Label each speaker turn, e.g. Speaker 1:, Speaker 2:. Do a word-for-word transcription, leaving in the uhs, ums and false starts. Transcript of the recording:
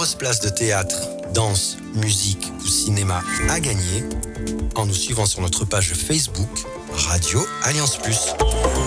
Speaker 1: grosses places de théâtre, danse, musique ou cinéma à gagner en nous suivant sur notre page Facebook Radio Alliance Plus.